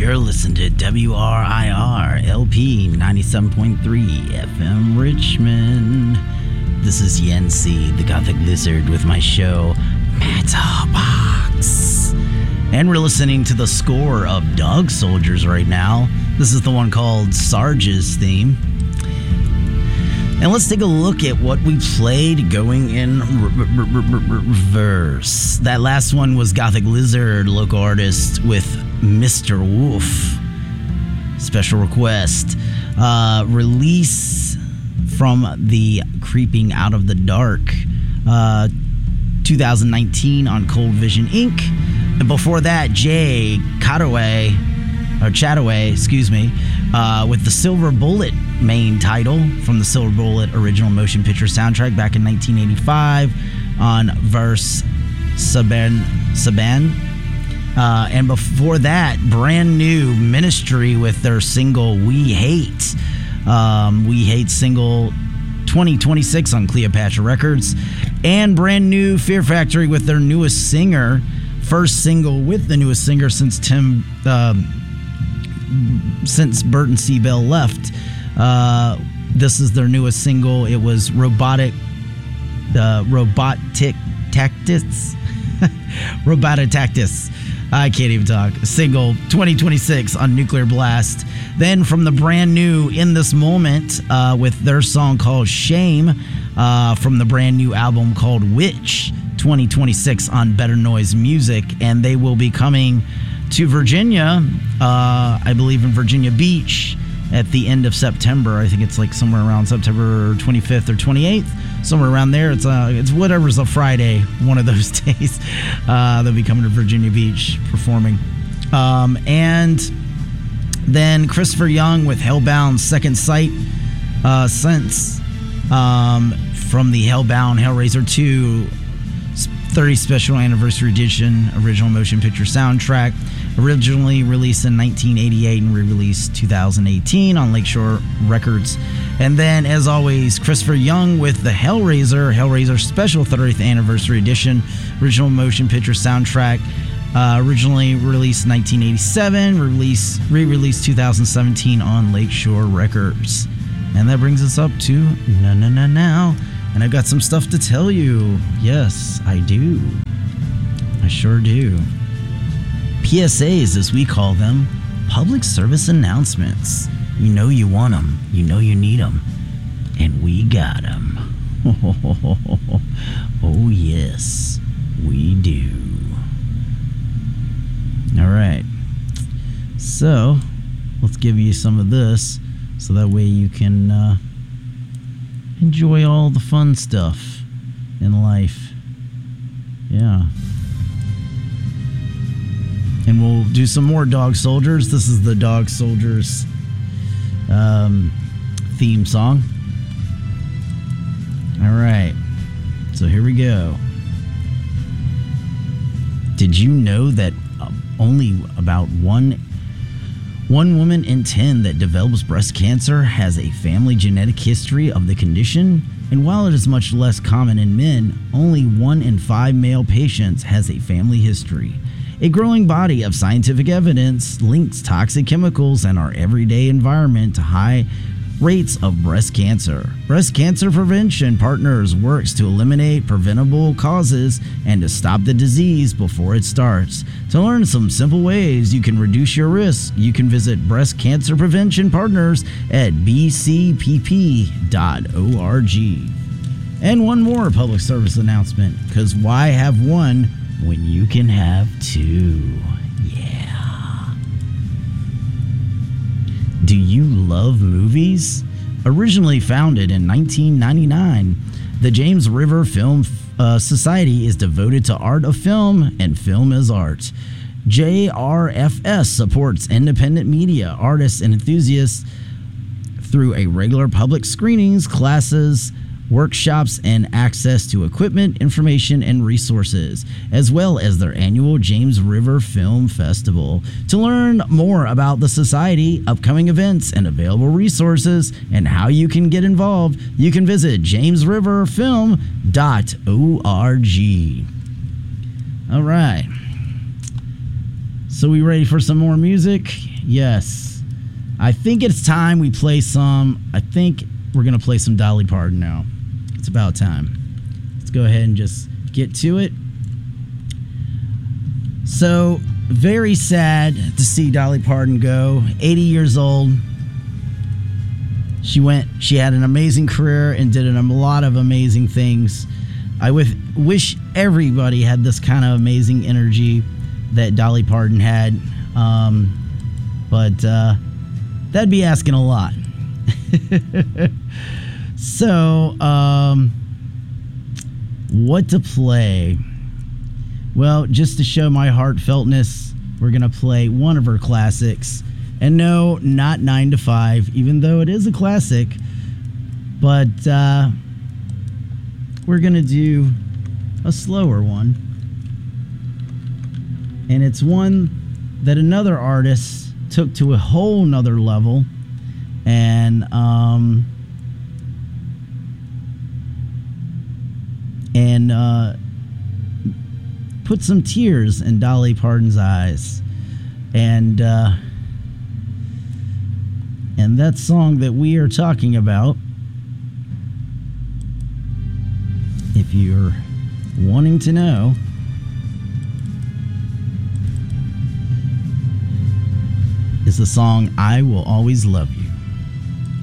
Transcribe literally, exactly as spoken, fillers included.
You're listening to W R I R L P ninety-seven point three F M Richmond. This is Yensi, the Gothic Lizard, with my show, Matterbox. And we're listening to the score of Dog Soldiers right now. This is the one called Sarge's theme. And let's take a look at what we played going in reverse. That last one was Gothic Lizard, local artist, with Mister Wolf. Special request. Uh, release from the Creeping Out of the Dark. Uh, two thousand nineteen on Cold Vision Incorporated. And before that, Jay Chataway, or Chataway, excuse me, uh, with the Silver Bullet main title from the Silver Bullet original motion picture soundtrack back in nineteen eighty-five on Verse Saban. Saban. Uh, and before that, brand new Ministry with their single We Hate. Um, We Hate single twenty twenty-six on Cleopatra Records. And brand new Fear Factory with their newest singer. First single with the newest singer since Tim, uh, since Burton C. Bell left. Uh, this is their newest single. It was Robotic, the Robotic Tactics, Robotic Tactics. I can't even talk. Single twenty twenty-six on Nuclear Blast. Then from the brand new In This Moment uh, with their song called Shame uh, from the brand new album called Witch twenty twenty-six on Better Noise Music. And they will be coming to Virginia, uh, I believe in Virginia Beach, at the end of September. I think it's like somewhere around September twenty-fifth or twenty-eighth, somewhere around there. It's uh, it's whatever's a Friday, one of those days. Uh, they'll be coming to Virginia Beach performing. Um, and then Christopher Young with Hellbound Second Sight uh, Sense um, from the Hellbound Hellraiser two thirtieth Special Anniversary Edition original motion picture soundtrack. Originally released in nineteen eighty-eight and re-released two thousand eighteen on Lakeshore Records. And then, as always, Christopher Young with the Hellraiser, Hellraiser Special thirtieth Anniversary Edition, original motion picture soundtrack. Uh, originally released in nineteen eighty-seven, release, re-released two thousand seventeen on Lakeshore Records. And that brings us up to na na na now. And I've got some stuff to tell you. Yes, I do. I sure do. P S As, as we call them, public service announcements. You know you want them. You know you need them. And we got them. Oh, yes, we do. All right. So, let's give you some of this so that way you can uh, enjoy all the fun stuff in life. Yeah. And we'll do some more Dog Soldiers. This is the Dog Soldiers um, theme song. All right. So here we go. Did you know that uh, only about one, one woman in ten that develops breast cancer has a family genetic history of the condition? And while it is much less common in men, only one in five male patients has a family history. A growing body of scientific evidence links toxic chemicals in our everyday environment to high rates of breast cancer. Breast Cancer Prevention Partners works to eliminate preventable causes and to stop the disease before it starts. To learn some simple ways you can reduce your risk, you can visit Breast Cancer Prevention Partners at b c p p dot org. And one more public service announcement, because why have one when you can have two? Yeah. Do you love movies? Originally founded in nineteen ninety-nine, the James River Film uh, Society is devoted to art of film and film as art. J R F S supports independent media, artists, and enthusiasts through a regular public screenings, classes, workshops, and access to equipment, information, and resources, as well as their annual James River Film Festival. To learn more about the Society, upcoming events, and available resources, and how you can get involved, you can visit james river film dot org. All right. So we ready for some more music? Yes. I think it's time we play some. I think we're going to play some Dolly Parton now. It's about time. Let's go ahead and just get to it. So, very sad to see Dolly Parton go. eighty years old. She went, she had an amazing career and did a lot of amazing things. I w- wish everybody had this kind of amazing energy that Dolly Parton had. Um, but uh, that'd be asking a lot. So, um, what to play? Well, just to show my heartfeltness, we're going to play one of her classics. And no, not nine to five, even though it is a classic. But uh, we're going to do a slower one. And it's one that another artist took to a whole nother level. And, um, and, uh, put some tears in Dolly Parton's eyes. And, uh, and that song that we are talking about, if you're wanting to know, is the song I Will Always Love You.